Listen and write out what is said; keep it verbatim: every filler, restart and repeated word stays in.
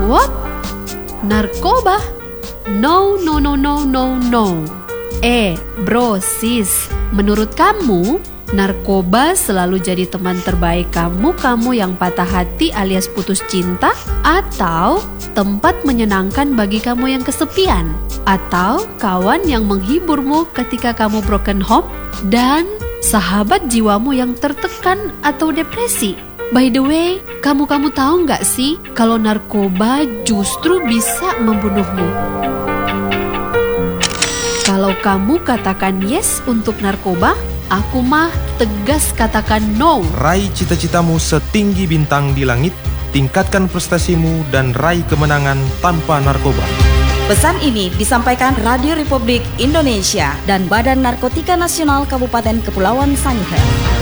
What? Narkoba? No, no, no, no, no, no. Eh, bro, sis, menurut kamu, narkoba selalu jadi teman terbaik kamu, kamu yang patah hati alias putus cinta? Atau tempat menyenangkan bagi kamu yang kesepian? Atau kawan yang menghiburmu ketika kamu broken home? Dan sahabat jiwamu yang tertekan atau depresi? By the way, kamu-kamu tahu nggak sih kalau narkoba justru bisa membunuhmu? Kalau kamu katakan yes untuk narkoba, aku mah tegas katakan no. Raih cita-citamu setinggi bintang di langit, tingkatkan prestasimu dan raih kemenangan tanpa narkoba. Pesan ini disampaikan Radio Republik Indonesia dan Badan Narkotika Nasional Kabupaten Kepulauan Sangihe.